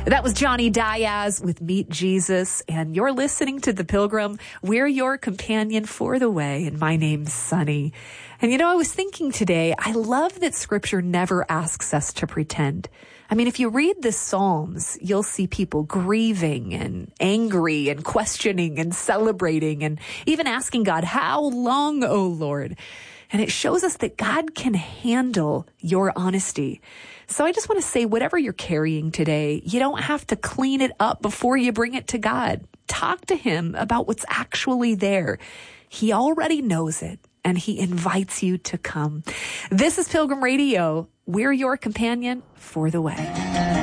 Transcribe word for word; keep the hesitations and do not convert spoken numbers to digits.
That was Johnny Diaz with Meet Jesus, and you're listening to The Pilgrim. We're your companion for the way, and my name's Sunny. And you know, I was thinking today, I love that Scripture never asks us to pretend. I mean, if you read the Psalms, you'll see people grieving and angry and questioning and celebrating and even asking God, how long, O Lord? And it shows us that God can handle your honesty. So I just want to say, whatever you're carrying today, you don't have to clean it up before you bring it to God. Talk to him about what's actually there. He already knows it, and he invites you to come. This is Pilgrim Radio. We're your companion for the way.